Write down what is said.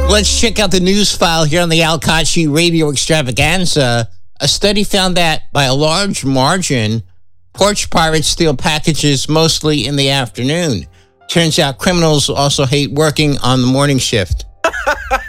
Let's check out the news file here on the Al Kachi Radio Extravaganza. A study found that by a large margin, porch pirates steal packages mostly in the afternoon. Turns out criminals also hate working on the morning shift.